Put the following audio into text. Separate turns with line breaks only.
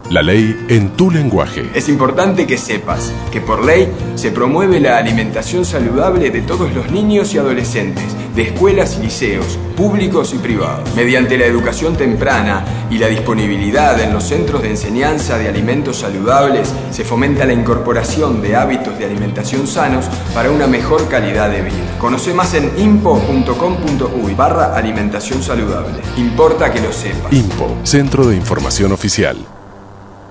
La ley en tu lenguaje.
Es importante que sepas que por ley se promueve la alimentación saludable de todos los niños y adolescentes, de escuelas y liceos, públicos y privados. Mediante la educación temprana y la disponibilidad en los centros de enseñanza de alimentos saludables, se fomenta la incorporación de hábitos de alimentación sanos para una mejor calidad de vida. Conoce más en impo.com.uy/alimentación saludable. Importa que lo sepas.
IMPO, Centro de Información Oficial.